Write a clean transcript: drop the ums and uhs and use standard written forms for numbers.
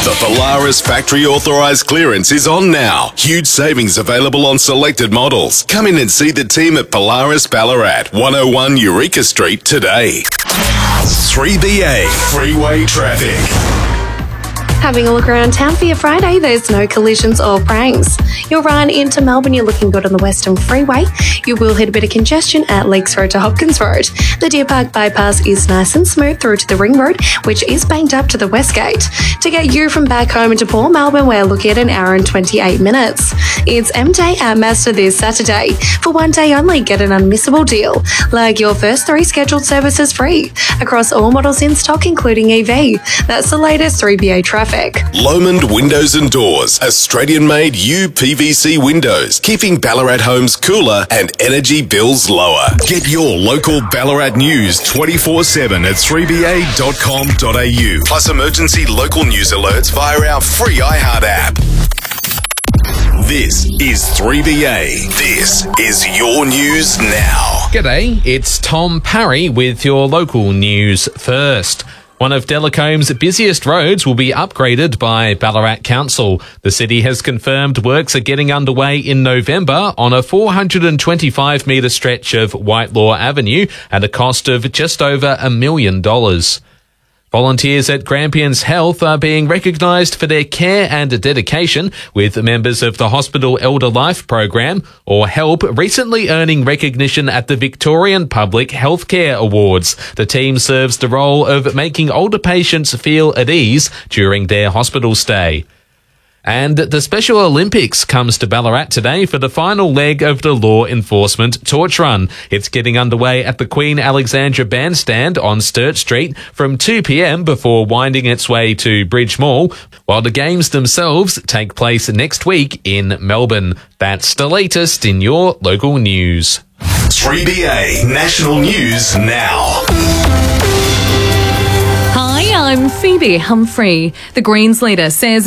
The Polaris factory authorised clearance is on now. Huge savings available on selected models. Come in and see the team at Polaris Ballarat, 101 Eureka Street today. 3BA Freeway Traffic. Having a look around town for your Friday, there's no collisions or pranks. You'll run into Melbourne, you're looking good on the Western Freeway. You will hit a bit of congestion at Lakes Road to Hopkins Road. The Deer Park bypass is nice and smooth through to the Ring Road, which is banked up to the West Gate. To get you from back home into Port Melbourne, we're looking at an hour and 28 minutes. It's M-Day at Mazda this Saturday. For one day only, get an unmissable deal. Like your first 3 scheduled services free across all models in stock, including EV. That's the latest 3BA traffic. Lomond Windows and Doors, Australian-made UPVC windows, keeping Ballarat homes cooler and energy bills lower. Get your local Ballarat news 24/7 at 3ba.com.au. Plus emergency local news alerts via our free iHeart app. This is 3BA. This is your news now. G'day, it's Tom Parry with your local news first. One of Delacombe's busiest roads will be upgraded by Ballarat Council. The city has confirmed works are getting underway in November on a 425-metre stretch of Whitelaw Avenue at a cost of just over $1 million. Volunteers at Grampians Health are being recognised for their care and dedication, with members of the Hospital Elder Life Program, or HELP, recently earning recognition at the Victorian Public Healthcare Awards. The team serves the role of making older patients feel at ease during their hospital stay. And the Special Olympics comes to Ballarat today for the final leg of the Law Enforcement Torch Run. It's getting underway at the Queen Alexandra Bandstand on Sturt Street from 2 p.m. before winding its way to Bridge Mall, while the games themselves take place next week in Melbourne. That's the latest in your local news. 3BA National News Now. Hi, I'm Phoebe Humphrey. The Greens leader says